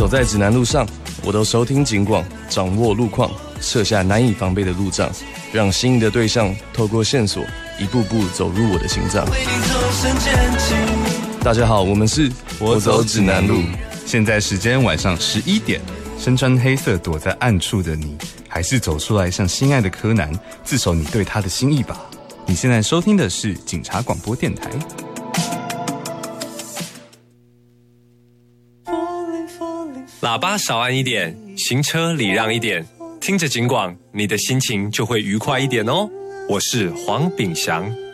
走在指南路上，我都收听警广，掌握路况，设下难以防备的路障，让心仪的对象透过线索一步步走入我的心脏。大家好，我们是我走指南路。现在时间晚上11点，身穿黑色躲在暗处的你，还是走出来向心爱的柯南自首你对他的心意吧。你现在收听的是警察广播电台。 喇叭少按一点，行车礼让一点，听着警广，你的心情就会愉快一点哦。我是黄炳祥。